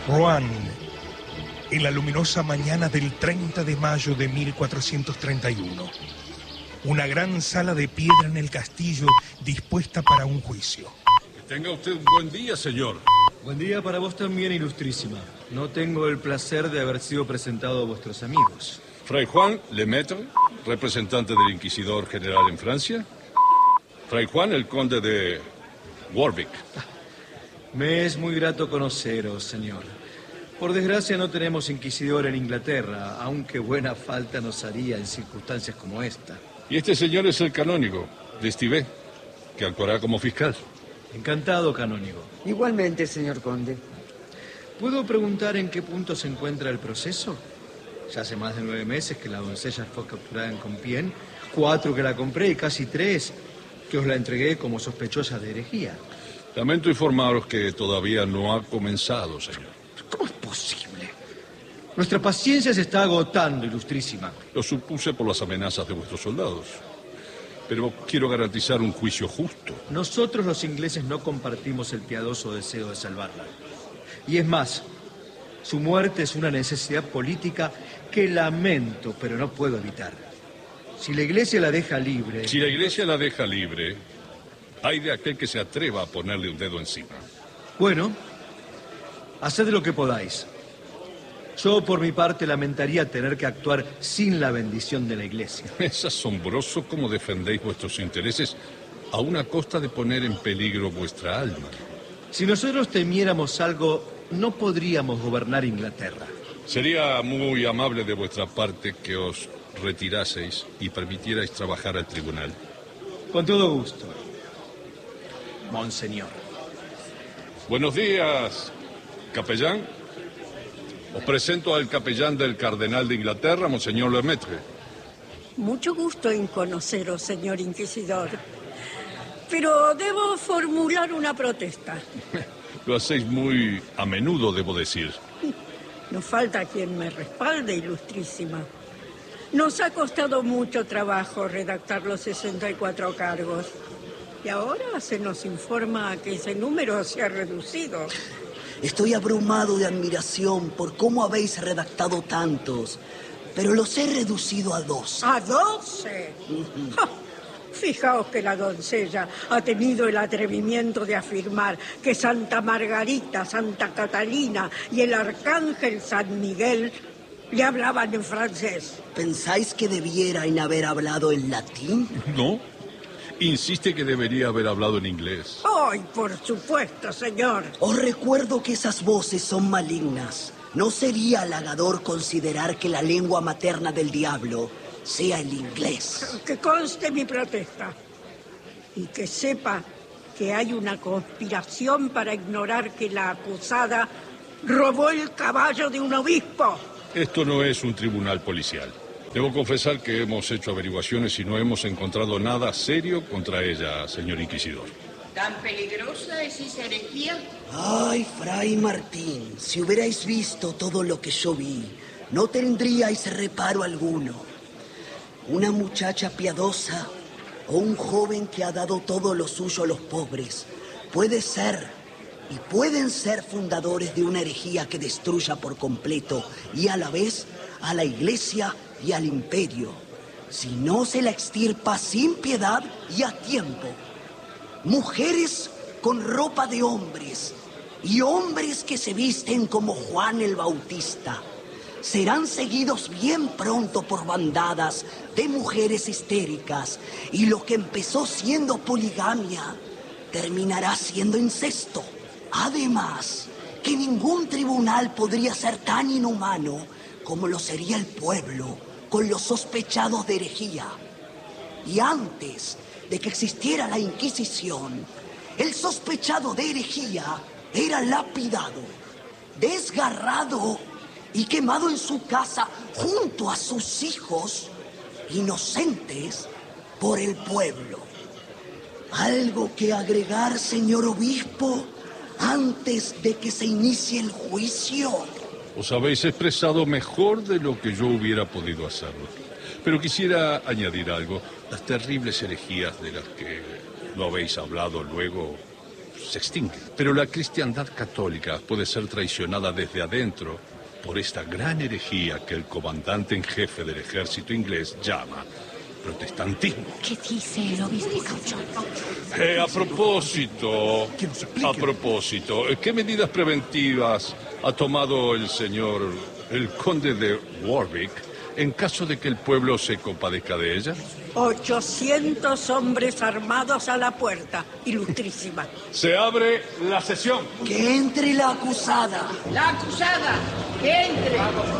Rouen, en la luminosa mañana del 30 de mayo de 1431. Una gran sala de piedra en el castillo dispuesta para un juicio. Que tenga usted un buen día, señor. Buen día para vos también, ilustrísima. No tengo el placer de haber sido presentado a vuestros amigos. Fray Juan Lemaitre, representante del Inquisidor General en Francia. Fray Juan, el conde de Warwick. Me es muy grato conoceros, señor. Por desgracia no tenemos inquisidor en Inglaterra, aunque buena falta nos haría en circunstancias como esta. Y este señor es el canónigo de Estivé, que actuará como fiscal. Encantado, canónigo. Igualmente, señor conde. ¿Puedo preguntar en qué punto se encuentra el proceso? Ya hace más de 9 meses que la doncella fue capturada en Compiègne, 4 que la compré y casi 3 que os la entregué como sospechosa de herejía. Lamento informaros que todavía no ha comenzado, señor. ¿Cómo es posible? Nuestra paciencia se está agotando, ilustrísima. Lo supuse por las amenazas de vuestros soldados. Pero quiero garantizar un juicio justo. Nosotros los ingleses no compartimos el piadoso deseo de salvarla. Y es más, su muerte es una necesidad política que lamento, pero no puedo evitar. Si la Iglesia la deja libre... Si la Iglesia la deja libre, hay de aquel que se atreva a ponerle un dedo encima. Bueno, haced lo que podáis. Yo, por mi parte, lamentaría tener que actuar sin la bendición de la Iglesia. Es asombroso cómo defendéis vuestros intereses a una costa de poner en peligro vuestra alma. Si nosotros temiéramos algo, no podríamos gobernar Inglaterra. Sería muy amable de vuestra parte que os retiraseis y permitierais trabajar al tribunal. Con todo gusto, monseñor. Buenos días, capellán. Os presento al capellán del cardenal de Inglaterra, monseñor Lemaitre. Mucho gusto en conoceros, señor inquisidor. Pero debo formular una protesta. Lo hacéis muy a menudo, debo decir. No falta quien me respalde, ilustrísima. Nos ha costado mucho trabajo redactar los 64 cargos. Y ahora se nos informa que ese número se ha reducido. Estoy abrumado de admiración por cómo habéis redactado tantos, pero los he reducido a 12. ¿A 12? Fijaos que la doncella ha tenido el atrevimiento de afirmar que Santa Margarita, Santa Catalina y el arcángel San Miguel le hablaban en francés. ¿Pensáis que debieran haber hablado en latín? No. Insiste que debería haber hablado en inglés. ¡Ay, por supuesto, señor! Os recuerdo que esas voces son malignas. No sería halagador considerar que la lengua materna del diablo sea el inglés. Que conste mi protesta. Y que sepa que hay una conspiración para ignorar que la acusada robó el caballo de un obispo. Esto no es un tribunal policial. Debo confesar que hemos hecho averiguaciones y no hemos encontrado nada serio contra ella, señor inquisidor. ¿Tan peligrosa es esa herejía? Ay, Fray Martín, si hubierais visto todo lo que yo vi, no tendríais reparo alguno. Una muchacha piadosa o un joven que ha dado todo lo suyo a los pobres puede ser y pueden ser fundadores de una herejía que destruya por completo y a la vez a la Iglesia y al imperio, si no se la extirpa sin piedad y a tiempo. Mujeres con ropa de hombres y hombres que se visten como Juan el Bautista serán seguidos bien pronto por bandadas de mujeres histéricas, y lo que empezó siendo poligamia terminará siendo incesto. Además, que ningún tribunal podría ser tan inhumano como lo sería el pueblo con los sospechados de herejía. Y antes de que existiera la Inquisición, el sospechado de herejía era lapidado, desgarrado y quemado en su casa junto a sus hijos inocentes por el pueblo. ¿Algo que agregar, señor obispo, antes de que se inicie el juicio? Os habéis expresado mejor de lo que yo hubiera podido hacerlo. Pero quisiera añadir algo. Las terribles herejías de las que no habéis hablado luego se extingue. Pero la cristiandad católica puede ser traicionada desde adentro por esta gran herejía que el comandante en jefe del ejército inglés llama protestantismo. ¿Qué dice el obispo Cauchón? A propósito, ¿qué medidas preventivas ha tomado el conde de Warwick en caso de que el pueblo se compadezca de ella? 800 hombres armados a la puerta, ilustrísima. Se abre la sesión. Que entre la acusada. La acusada, que entre.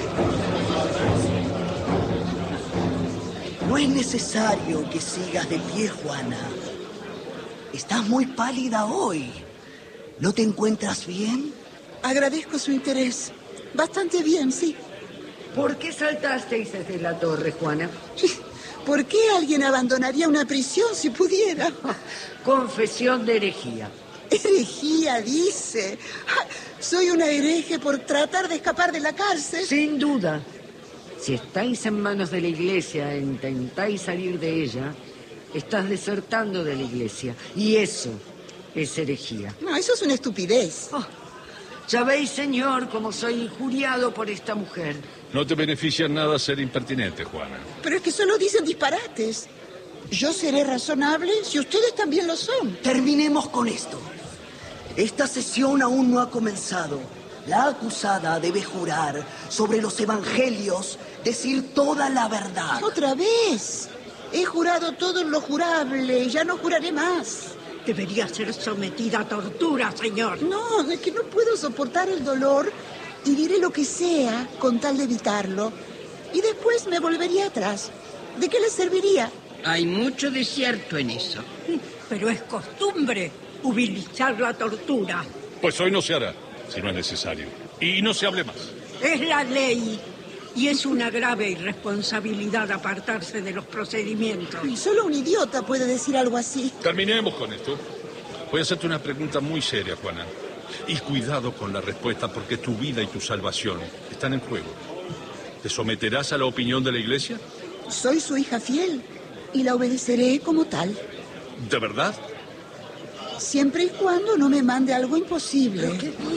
No es necesario que sigas de pie, Juana. Estás muy pálida hoy. ¿No te encuentras bien? Agradezco su interés. Bastante bien, sí. ¿Por qué saltasteis desde la torre, Juana? ¿Por qué alguien abandonaría una prisión si pudiera? Confesión de herejía. Herejía, dice. Soy una hereje por tratar de escapar de la cárcel. Sin duda. Si estáis en manos de la iglesia e intentáis salir de ella, estás desertando de la iglesia. Y eso es herejía. No, eso es una estupidez. Ya veis, señor, cómo soy injuriado por esta mujer. No te beneficia en nada ser impertinente, Juana. Pero es que solo dicen disparates. Yo seré razonable si ustedes también lo son. Terminemos con esto. Esta sesión aún no ha comenzado. La acusada debe jurar sobre los evangelios, decir toda la verdad. Otra vez. He jurado todo lo jurable. Ya no juraré más. Debería ser sometida a tortura, señor. No, es que no puedo soportar el dolor y diré lo que sea con tal de evitarlo. Y después me volvería atrás. ¿De qué le serviría? Hay mucho de cierto en eso. Pero es costumbre utilizar la tortura. Pues hoy no se hará, si no es necesario. Y no se hable más. Es la ley. Y es una grave irresponsabilidad apartarse de los procedimientos. Y solo un idiota puede decir algo así. Terminemos con esto. Voy a hacerte una pregunta muy seria, Juana. Y cuidado con la respuesta porque tu vida y tu salvación están en juego. ¿Te someterás a la opinión de la iglesia? Soy su hija fiel y la obedeceré como tal. ¿De verdad? Siempre y cuando no me mande algo imposible.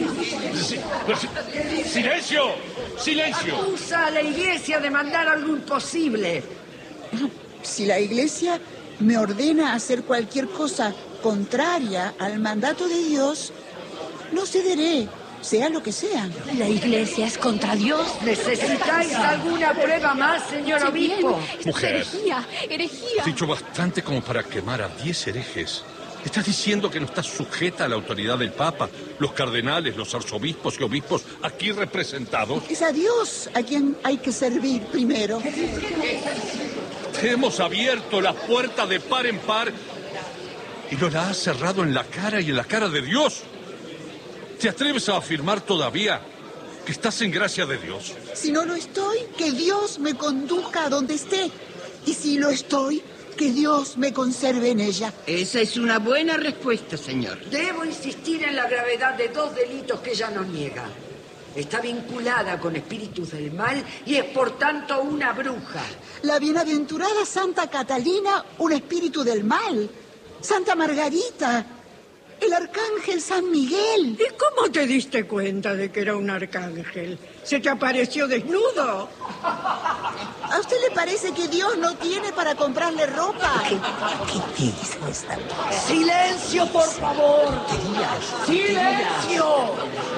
¡Silencio! ¡Silencio! Acusa a la iglesia de mandar algo imposible. Si la iglesia me ordena hacer cualquier cosa contraria al mandato de Dios, no cederé, sea lo que sea. La iglesia es contra Dios. ¿Necesitáis alguna prueba más, señor Sí, obispo? bien. Es Mujer. herejía. Has dicho bastante como para quemar a 10 herejes. ¿Estás diciendo que no estás sujeta a la autoridad del Papa, los cardenales, los arzobispos y obispos aquí representados? Es a Dios a quien hay que servir primero. Te hemos abierto la puerta de par en par y no la has cerrado en la cara y en la cara de Dios. ¿Te atreves a afirmar todavía que estás en gracia de Dios? Si no lo estoy, que Dios me conduzca a donde esté. Y si lo estoy, que Dios me conserve en ella. Esa es una buena respuesta, señor. Debo insistir en la gravedad de 2 delitos que ella no niega. Está vinculada con espíritus del mal y es por tanto una bruja. La bienaventurada Santa Catalina, un espíritu del mal. Santa Margarita, el arcángel San Miguel. ¿Y cómo te diste cuenta de que era un arcángel? ¿Se te apareció desnudo? ¿A usted le parece que Dios no tiene para comprarle ropa? ¿Qué hizo esta mujer? ¡Silencio, por favor! ¡Silencio!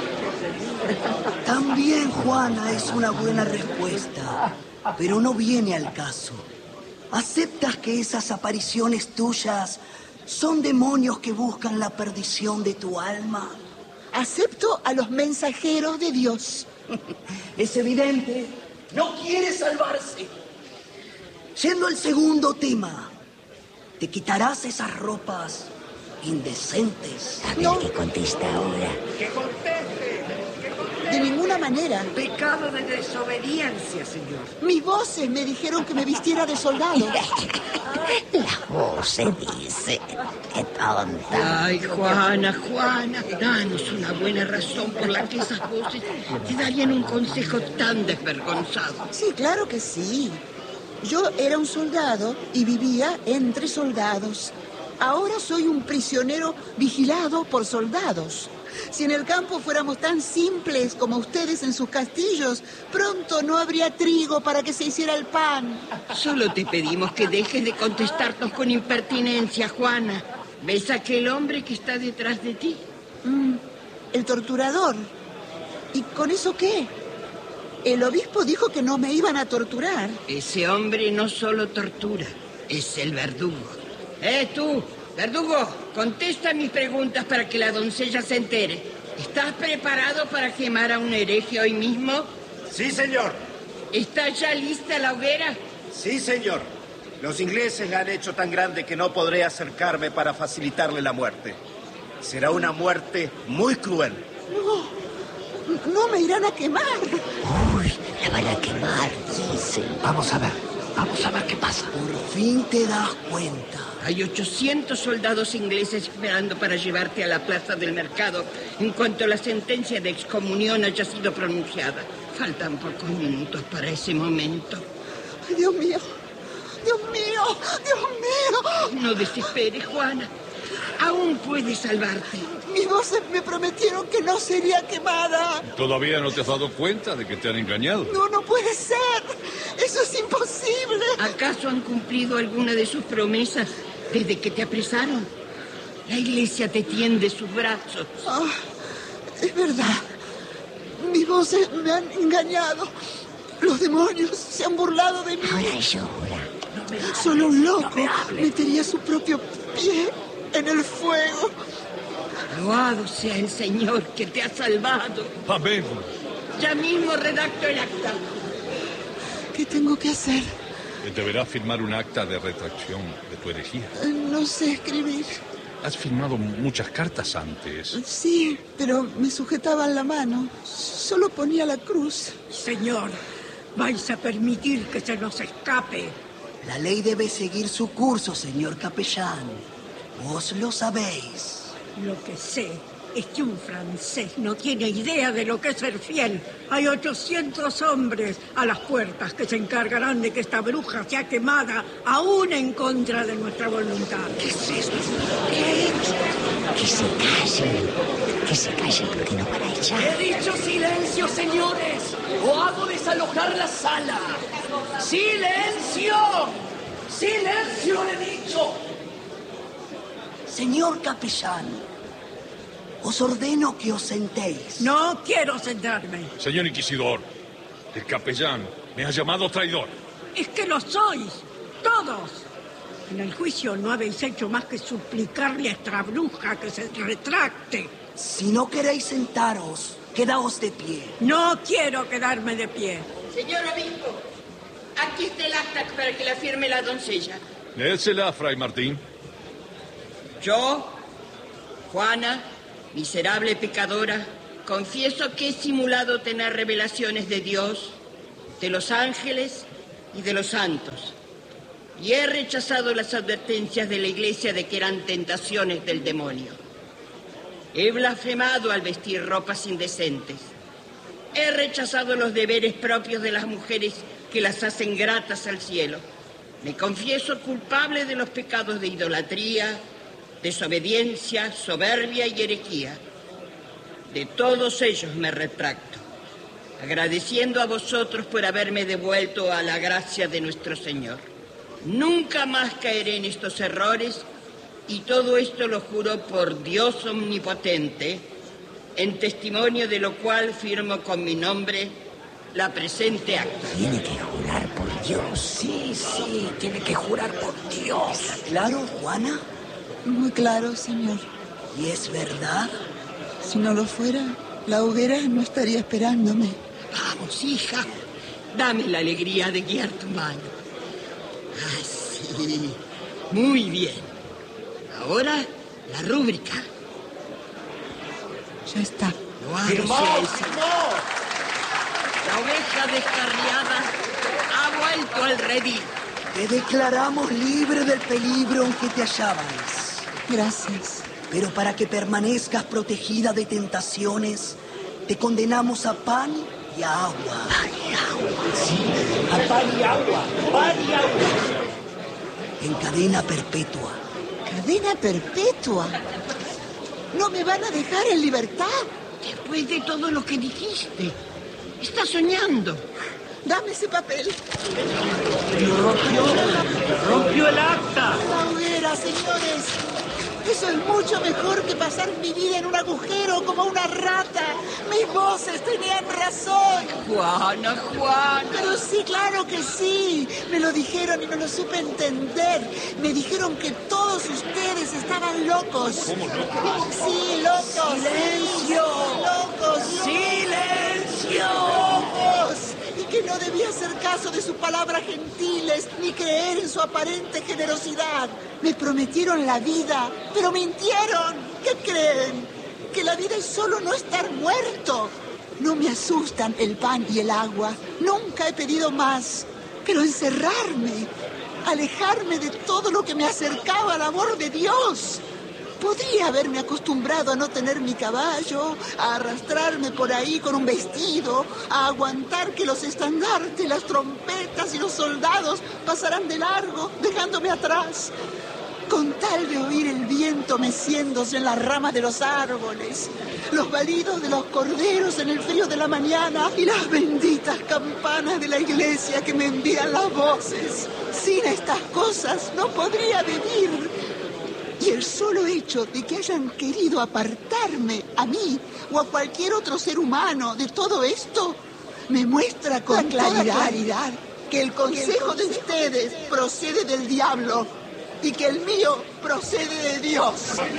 También, Juana, es una buena respuesta, pero no viene al caso. ¿Aceptas que esas apariciones tuyas son demonios que buscan la perdición de tu alma? Acepto a los mensajeros de Dios. Es evidente, no quiere salvarse. Siendo el segundo tema, ¿te quitarás esas ropas indecentes? No, ¿Qué contesta ahora? ¡Que conteste! de ninguna manera. Pecado de desobediencia, señor. Mis voces me dijeron que me vistiera de soldado. La voz se dice. ¡Qué tonta! Ay, Juana, danos una buena razón por la que esas voces te darían un consejo tan desvergonzado. Sí, claro que sí. Yo era un soldado y vivía entre soldados. Ahora soy un prisionero vigilado por soldados. Si en el campo fuéramos tan simples como ustedes en sus castillos, pronto no habría trigo para que se hiciera el pan. Solo te pedimos que dejes de contestarnos con impertinencia, Juana. ¿Ves a aquel hombre que está detrás de ti? El torturador. ¿Y con eso qué? El obispo dijo que no me iban a torturar. Ese hombre no solo tortura, es el verdugo. Tú, verdugo, contesta mis preguntas para que la doncella se entere. ¿Estás preparado para quemar a un hereje hoy mismo? Sí, señor. ¿Está ya lista la hoguera? Sí, señor. Los ingleses la han hecho tan grande que no podré acercarme para facilitarle la muerte. Será una muerte muy cruel. No me irán a quemar. Uy, la van a quemar, dicen. Vamos a ver qué pasa. Por fin te das cuenta. Hay 800 soldados ingleses esperando para llevarte a la plaza del mercado en cuanto la sentencia de excomunión haya sido pronunciada. Faltan pocos minutos para ese momento. Ay, Dios mío. Dios mío. Dios mío. No desesperes, Juana. Aún puedes salvarte. Mis voces me prometieron que no sería quemada. ¿Todavía no te has dado cuenta de que te han engañado? No puede ser. Eso es imposible. ¿Acaso han cumplido alguna de sus promesas desde que te apresaron? La iglesia te tiende sus brazos. Es verdad. Mis voces me han engañado. Los demonios se han burlado de mí. Ahora llora. Solo un loco metería su propio pie en el fuego. Loado sea el Señor que te ha salvado. Amén. Ya mismo redacto el acta. ¿Qué tengo que hacer? Deberás firmar un acta de retracción de tu herejía. No sé escribir. Has firmado muchas cartas antes. Sí, pero me sujetaban la mano. Solo ponía la cruz. Señor, vais a permitir que se nos escape. La ley debe seguir su curso, señor capellán. Vos lo sabéis. Lo que sé es que un francés no tiene idea de lo que es ser fiel. Hay 800 hombres a las puertas que se encargarán de que esta bruja sea quemada, aún en contra de nuestra voluntad. ¿Qué es esto? ¿Qué ha hecho? Que se callen porque nos van a echar. He dicho silencio, señores, o hago desalojar la sala. ¡Silencio! ¡Silencio, le he dicho! Señor capellán, os ordeno que os sentéis. No quiero sentarme. Señor inquisidor, el capellán me ha llamado traidor. Es que lo sois, todos. En el juicio no habéis hecho más que suplicarle a esta bruja que se retracte. Si no queréis sentaros, quedaos de pie. No quiero quedarme de pie. Señor obispo, aquí está el acta para que la firme la doncella. Léesela, Fray Martín. Yo, Juana, miserable pecadora, confieso que he simulado tener revelaciones de Dios, de los ángeles y de los santos, y he rechazado las advertencias de la iglesia de que eran tentaciones del demonio. He blasfemado al vestir ropas indecentes. He rechazado los deberes propios de las mujeres que las hacen gratas al cielo. Me confieso culpable de los pecados de idolatría, desobediencia, soberbia y herejía. De todos ellos me retracto, agradeciendo a vosotros por haberme devuelto a la gracia de nuestro Señor. Nunca más caeré en estos errores, y todo esto lo juro por Dios omnipotente, en testimonio de lo cual firmo con mi nombre la presente acta. Tiene que jurar por Dios. Sí, tiene que jurar por Dios. ¿Claro, Juana? Muy claro, señor. ¿Y es verdad? Si no lo fuera, la hoguera no estaría esperándome. Vamos, hija, dame la alegría de guiar tu mano. Así, muy bien. Ahora, la rúbrica. Ya está. Loado sea el Señor. La oveja descarriada ha vuelto al redil. Te declaramos libre del peligro en que te hallabais. Gracias. Pero para que permanezcas protegida de tentaciones, te condenamos a pan y a agua. Pan y agua, sí. A pan y agua, pan y agua. En cadena perpetua. Cadena perpetua. ¿No me van a dejar en libertad? Después de todo lo que dijiste, estás soñando. Dame ese papel. Rompió el acta. La hoguera, señores. Eso es mucho mejor que pasar mi vida en un agujero como una rata. Mis voces tenían razón. Juana. Pero sí, claro que sí. Me lo dijeron y no lo supe entender. Me dijeron que todos ustedes estaban locos. ¿Cómo locos? Sí, locos. ¡Silencio! Locos. ¡Silencio! Locos. Y que no debía hacer caso de sus palabras gentiles ni creer en su aparente generosidad. Me prometieron la vida, pero mintieron. ¿Qué creen? Que la vida es solo no estar muerto. No me asustan el pan y el agua. Nunca he pedido más. Pero encerrarme, alejarme de todo lo que me acercaba al amor de Dios. Podría haberme acostumbrado a no tener mi caballo, a arrastrarme por ahí con un vestido, a aguantar que los estandartes, las trompetas y los soldados pasaran de largo, dejándome atrás. Con tal de oír el viento meciéndose en las ramas de los árboles, los balidos de los corderos en el frío de la mañana y las benditas campanas de la iglesia que me envían las voces. Sin estas cosas no podría vivir. Y el solo hecho de que hayan querido apartarme a mí o a cualquier otro ser humano de todo esto me muestra con claridad que el consejo de ustedes procede del diablo y que el mío procede de Dios.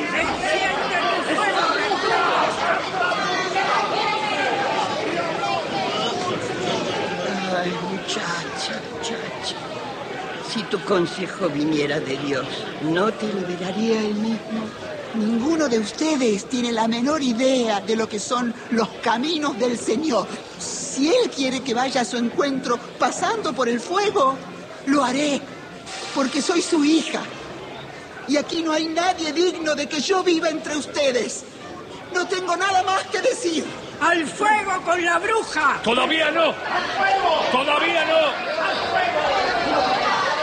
Ay, muchacha. Si tu consejo viniera de Dios, ¿no te liberaría él mismo? Ninguno de ustedes tiene la menor idea de lo que son los caminos del Señor. Si Él quiere que vaya a su encuentro pasando por el fuego, lo haré, porque soy su hija. Y aquí no hay nadie digno de que yo viva entre ustedes. No tengo nada más que decir. ¡Al fuego con la bruja! ¡Todavía no! ¡Al fuego! ¡Todavía no! ¡Al fuego!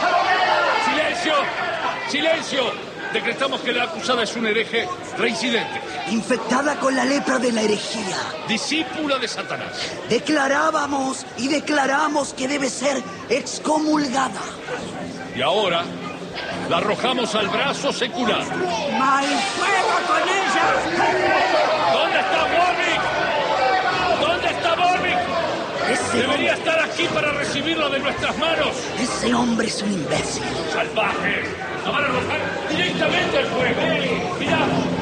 ¡Silencio! Decretamos que la acusada es un hereje reincidente. Infectada con la lepra de la herejía. Discípula de Satanás. Declarábamos y declaramos que debe ser excomulgada. Y ahora la arrojamos al brazo secular. ¡Mal fuego con ella! ¿Dónde está Warwick? Debería estar aquí para recibirlo de nuestras manos. Ese hombre es un imbécil. ¡Salvaje! ¡La van a arrojar directamente al fuego! ¡Mirá!